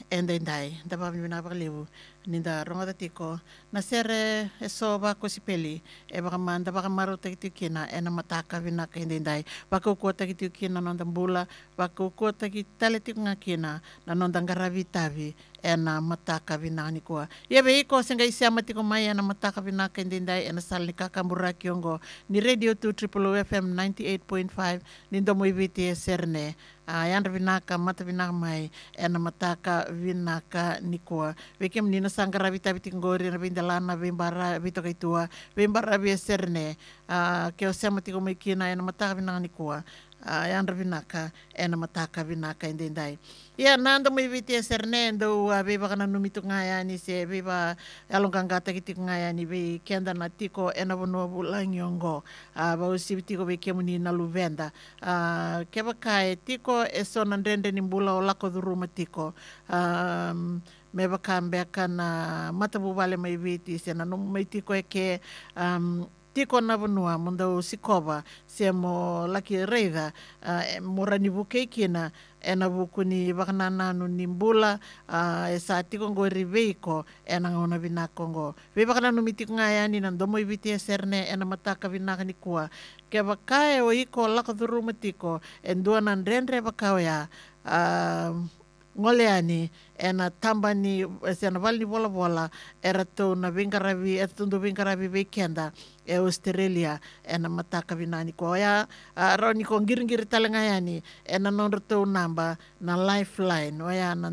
endendai da ba mi na ba lewu ninda ronga da tiko na sere e so ba ko sipeli e ba manda ba maru ta kina e na mataka vina ka endendai ba ko ko ta kina no bula ba ko ko ta ki tale nga kina na no ngaravi tavi e na mataka vina ni ko ye be ko senga isi amati ko mai e na mataka vina ka endendai e na sal ni kakambura kiongo ni radio 2 triple FM 98.5 nindo mo iviti e serne yandra vinaka mata vinaka mai e na mataka vinaka nikua veke menina sangara vita viti ngori na vindalana vimbara vito kaitua vimbara via serne ke o sema tiko mai kina e na mataka vinaka nikua yandra vinaka e na mataka vinaka indendai ia nando mai viti e serne ndo viva kana numitu ngaya ni se viva alongangata ki tiko ngaya ni vi kenda na tiko e na vono bulangiongo ba usi tiko ve ke menina luvenda ke vakai tiko e sona ndende ni mbula o lako dhuruma tiko me vakambeka na matabu vale mai viti se na numu mai tiko e ke tiko na vanua munda o sikova se mo laki reida mo rani vuke kina e na vuku ni vakanananu ni mbula e sa tiko ngo riveiko e na ngona vinako ngo ve vakananu mi tiko ngaya ni na ndomo i viti e serne e na mataka vinaka ni kua ke vakae o iko lako dhuruma tiko e ndua na ndrendre vakao ya ngole ani e na tamba ni se na vali ni vola e rato na vingaravi e tundu vingaravi vekenda e Australia e na mataka vinani ko ya ro ni ko ngiri talenga yani e na non rato namba na lifeline o ya na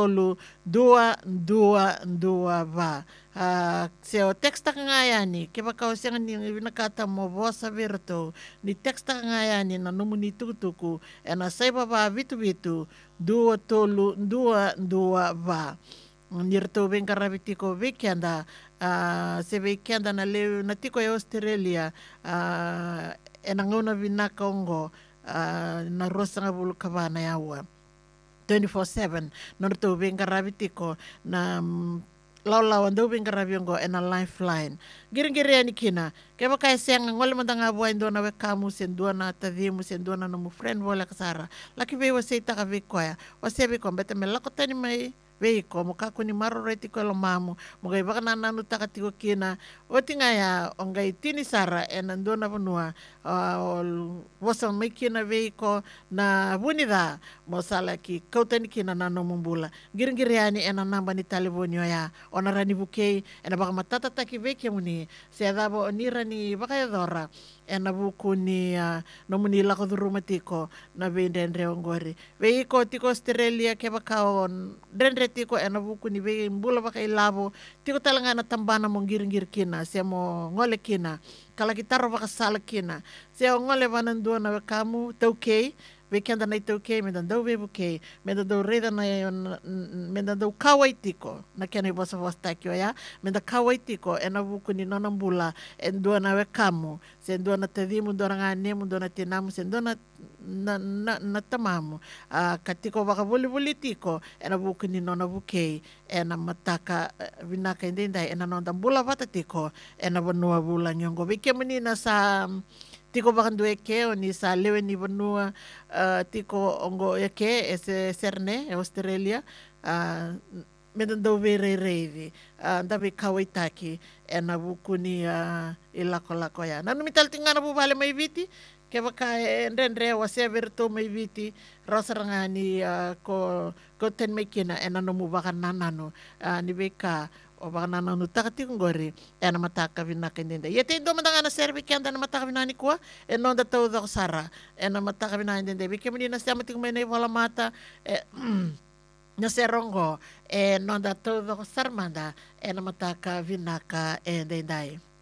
dua va se o texta nga yani ke ba ka o senga ni vinakata mo vosa verto ni texta nga yani na numu ni tukutuku e na saiba va vitu dua va nirto vengara vitiko vekenda se vekenda na leu na tiko e Australia e na ngona vinaka ongo na rosanga bulu kavana yawa 24/7 norto vengara vitiko na lau andau vengara viongo e na lifeline giringiri ani kina ke baka siang ngole mandanga buai ndona we kamu sendona tadimu sendona no mu friend wala kasara laki ve wase ta ka ve koya wase ve ko bete me lakotani mai veiko mo kako ni maro reti ko lo mamu mo gai baka nanu taka tiko kina o tinga ya o ngai tini sara e nandona vanua wasa mai kina veiko na bunida mo sala ki kautani kina nano mumbula giringiri ani e na namba ni talibonio ya ona rani bukei e na baka matata taki veke muni se adabo onira ni baka edora e na buku ni no muni lako dhuruma tiko na vendendre ongori veiko tiko Australia ke baka on dendre tiko e na buku ni ve mbula baka ilabo tiko talanga na tambana mo ngir kina se mo ngole kina kala kitaro baka sala kina se o ngole vanandua na kamu taukei vekenda na taukei me dan dau vebuke me dan dau reda na me dan dau kawai tiko na kena bosa vosta kio ya me dan kawai tiko e na buku ni nona mbula e ndua na kamu se ndua na tedimu ndua na ngane ndua na tinamu se ndua na tamamu katiko baka vuli tiko e na buku ni nona bukei e na mataka vinaka indendai e na nona mbula vata tiko e na vanua vula nyongo vike menina sa tiko bakan due ke o ni sa lewe ni vanua tiko ongo e ke e se serne e Australia me dan dau vere reivi ndavi kawai taki e na buku ni i lako ya nanu mital tingana bu vale mai viti ke baka ndendre wase verto mai viti rosaranga ni ko ten mai kina e nanu mu baka nanano ni beka o baka nananu takati ngori e na mataka vinaka indenda yete ndo mandanga na servi kenda na mataka vinani kwa e no da tau da sara e na mataka vinani indenda bike menina se amati kumene wala mata na serongo e no da tau da sarmanda e na mataka vinaka indendai